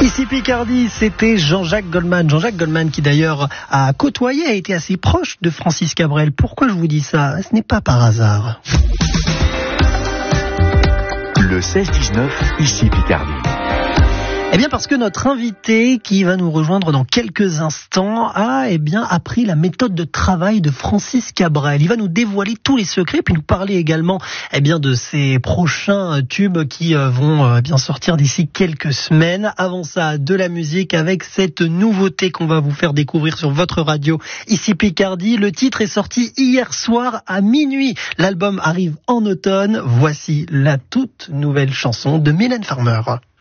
Ici Picardie, c'était Jean-Jacques Goldman. Jean-Jacques Goldman qui d'ailleurs a côtoyé, a été assez proche de Francis Cabrel. Pourquoi je vous dis ça ? Ce n'est pas par hasard. Le 16-19, ici Picardie. Eh bien parce que notre invité qui va nous rejoindre dans quelques instants a appris la méthode de travail de Francis Cabrel. Il va nous dévoiler tous les secrets puis nous parler également de ses prochains tubes qui vont sortir d'ici quelques semaines. Avant ça, de la musique avec cette nouveauté qu'on va vous faire découvrir sur votre radio ici Picardie. Le titre est sorti hier soir à minuit. L'album arrive en automne. Voici la toute nouvelle chanson de Mylène Farmer.